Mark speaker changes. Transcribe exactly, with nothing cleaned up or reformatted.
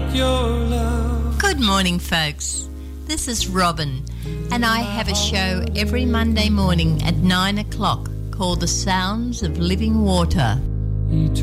Speaker 1: like your love.
Speaker 2: Good morning, folks. This is Robin, and I have a show every Monday morning at nine o'clock called The Sounds of Living Water.